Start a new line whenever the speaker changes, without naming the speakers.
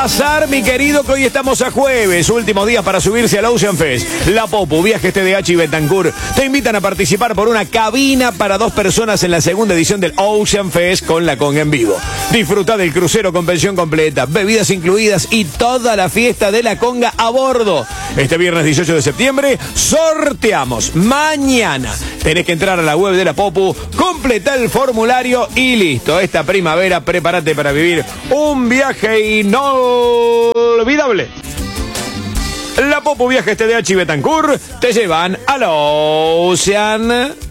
pasar, mi querido, que hoy estamos a jueves, últimos días para subirse al Ocean Fest. La Popu, Viajes TDH y Betancourt te invitan a participar por una cabina para 2 personas en la segunda edición del Ocean Fest con la conga en vivo. Disfruta del crucero con pensión completa, bebidas incluidas y toda la fiesta de la conga a bordo. Este viernes 18 de septiembre sorteamos mañana. Tenés que entrar a la web de la Popu, completar el formulario y listo. Esta primavera prepárate para vivir un viaje inolvidable. La Popu, Viajes TDH y Betancourt te llevan al Ocean.